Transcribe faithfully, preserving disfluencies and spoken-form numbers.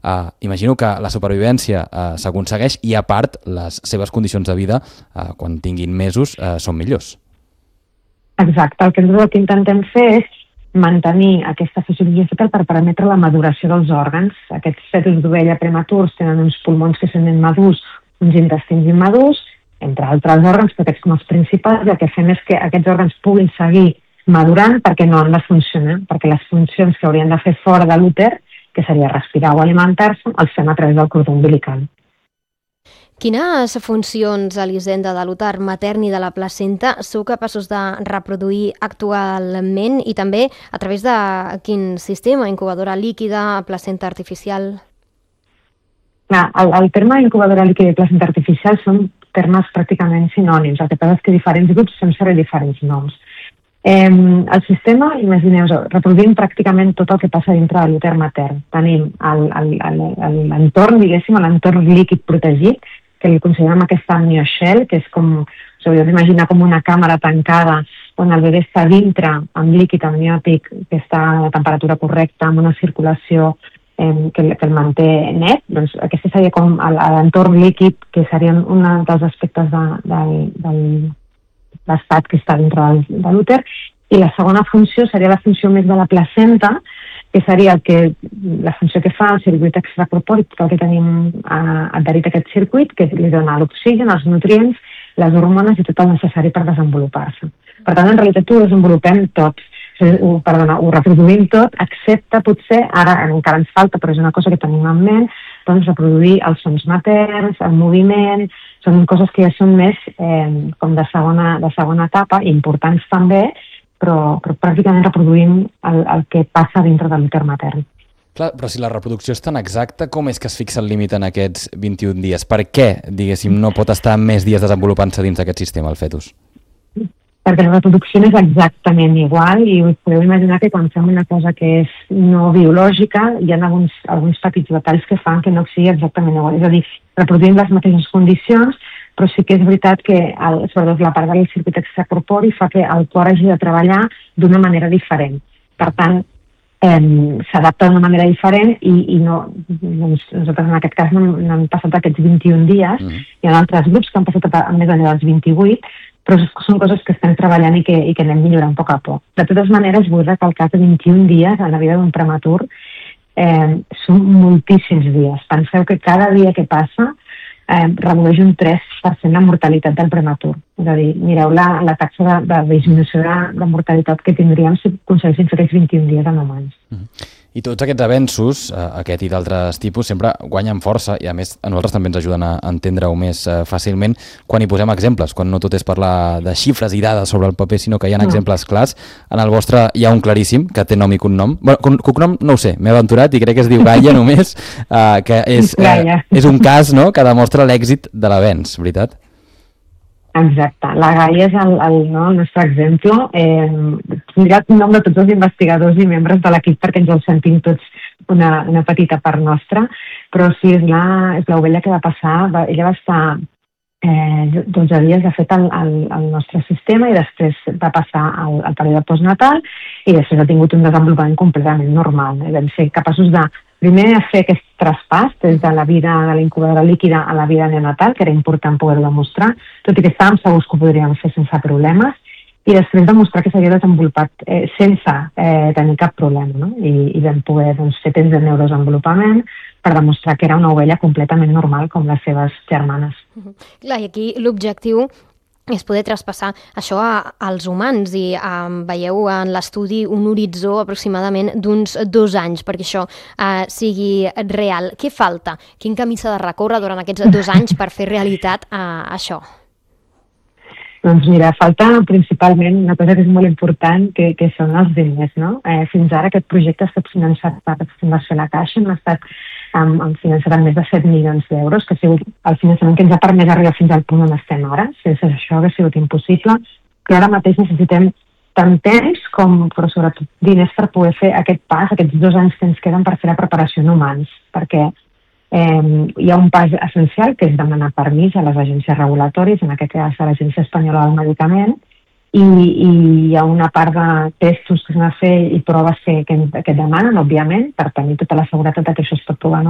eh, imagino que la supervivència eh, s'aconsegueix i, a part, les seves condicions de vida, eh, quan tinguin mesos, eh, són millors. Exacte. El que nosaltres intentem fer és mantenir aquesta fisiologia fetal per permetre la maduració dels òrgans. Aquests fetus d'ovella prematurs tenen uns pulmons que són immadurs, uns intestins immadurs, entre altres òrgans, però aquests com els principals, i el que fem és que aquests òrgans puguin seguir madurant perquè no han de funcionar, perquè les funcions que haurien de fer fora de l'úter, que seria respirar o alimentar-se, els fem a través del cordó umbilical. Quines funcions, Elisenda, de l'úter matern i de la placenta sou capaços de reproduir actualment i també a través de quin sistema? Incubadora líquida, placenta artificial? Clar, el, el terme incubadora líquida i placenta artificial són termes pràcticament sinònims. El que passa és que diferents grups fem servir diferents noms. Eh, el sistema, imagineu-vos, reproduïm pràcticament tot el que passa dintre de l'úter matern. Tenim l'entorn, diguéssim, l'entorn líquid protegit, que li considerem aquesta amnioshell, que és com, us hauríeu d'imaginar com una càmera tancada on el bebè està dintre amb líquid amniòtic que està a temperatura correcta, amb una circulació eh, que, que el manté net. Doncs aquesta seria com l'entorn líquid, que seria un dels aspectes de, de, de l'estat que està dintre del, de l'úter. I la segona funció seria la funció més de la placenta, que seria el que, la funció que fa el circuit extracorpori, tot el que tenim eh, adherit a aquest circuit, que li dona l'oxigen, els nutrients, les hormones i tot el necessari per desenvolupar-se. Per tant, en realitat ho desenvolupem tots, ho, perdona, ho reproduïm tot, excepte potser, ara encara ens falta, però és una cosa que tenim en ment, doncs reproduir els sons materns, el moviment, són coses que ja són més eh, com de segona, de segona etapa, importants també, Però, però pràcticament reproduïm el, el que passa dintre de l'úter matern. Clar, però si la reproducció és tan exacta, com és que es fixa el límit en aquests vint-i-un dies? Per què, diguéssim, no pot estar més dies desenvolupant-se dins d'aquest sistema, el fetus? Perquè la reproducció no és exactament igual i us podeu imaginar que quan fem una cosa que és no biològica hi ha alguns, alguns petits detalls que fan que no sigui exactament igual. És a dir, reproduïm les mateixes condicions, però sí que és veritat que el, sobretot la part del circuit extracorpori fa que el cor hagi de treballar d'una manera diferent. Per tant, eh, s'adapta d'una manera diferent i, i no, doncs, nosaltres en aquest cas no, no hem passat aquests vint-i-un dies, mm. Hi ha altres grups que han passat a, a més enllà dels vint-i-vuit, però són coses que estem treballant i que, i que anem millorant a poc a poc. De totes maneres, vull recalcar que vint-i-un dies en la vida d'un prematur eh, són moltíssims dies. Penseu que cada dia que passa Eh, redueix un tres per cent la mortalitat del prematur. És a dir, mireu la, la taxa de, de disminució de, de mortalitat que tindríem si aconseguéssim fer aquests vint-i-un dies en humans. Mm-hmm. I tots aquests avenços, eh, aquest i d'altres tipus, sempre guanyen força i a més a nosaltres també ens ajuden a entendre-ho més eh, fàcilment quan hi posem exemples, quan no tot és parlar de xifres i dades sobre el paper, sinó que hi ha no. exemples clars. En el vostre hi ha un claríssim, que té nom i cognom. Bueno, cognom no ho sé, m'he aventurat i crec que es diu Gaia només, eh, que és, eh, és un cas, no?, que demostra l'èxit de l'avenç, veritat? Exacte. La Gaia és el, el, no, el nostre exemple. Eh, tindrà el nom de tots els investigadors i membres de l'equip perquè ens el sentim tots una, una petita part nostra, però sí, és l'ovella que va passar. Va, ella va estar eh, dotze dies, de fet, al, al, al nostre sistema i després va passar al, al període postnatal i després ha tingut un desenvolupament completament normal. Eh? Vam ser capaços de primer fer aquest traspàs des de la vida de la incubadora líquida a la vida neonatal, que era important poder-ho demostrar, tot i que estàvem segurs que ho podríem fer sense problemes, i després demostrar que s'havia desenvolupat eh, sense eh, tenir cap problema, no? I, i vam poder doncs, fer temps de neurodesenvolupament per demostrar que era una ovella completament normal com les seves germanes. Uh-huh. Clar, i aquí l'objectiu és poder traspassar això a, als humans i um, veieu en l'estudi un horitzó aproximadament d'uns dos anys perquè això uh, sigui real. Què falta? Quin camí s'ha de recórrer durant aquests dos anys per fer realitat uh, això? Doncs mira, falta principalment una cosa que és molt important, que, que són els diners, no? Eh, fins ara aquest projecte ha estat finançat per Fundació La Caixa, hem estat um, finançat amb més de set milions d'euros, que ha sigut el finançament que ens ha permès arribar fins al punt on estem ara. Sense això hauria sigut impossible, però ara mateix necessitem tant temps com, però sobretot, diners per poder fer aquest pas, aquests dos anys que ens queden per fer la preparació en humans, perquè Eh, hi ha un pas essencial que és demanar permís a les agències regulatòries, en aquest cas a l'Agència Espanyola del Medicament, i, i hi ha una part de testos que s'han de fer i proves que, que, que demanen, òbviament, per tenir tota la seguretat que això es pot provar